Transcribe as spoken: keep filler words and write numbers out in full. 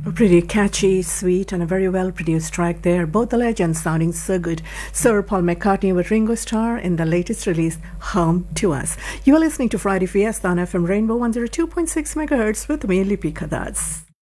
A pretty catchy, sweet, and a very well produced track there. Both the legends sounding so good. Sir Paul McCartney with Ringo Starr in the latest release, Home to Us. You are listening to Friday Fiesta on F M Rainbow one oh two point six megahertz with me, Lipika Das.